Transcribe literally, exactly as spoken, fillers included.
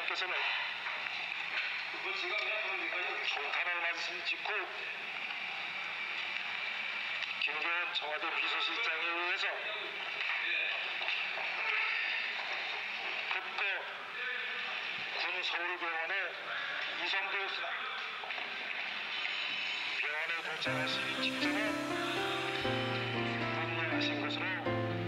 장관께서는 총탄을 맞으신 직후 김교원 청와대 비서실장에 의해서 급거 군 서울병원에 이송되었으나 병원에 도착하시기 직전에 분명하신 것으로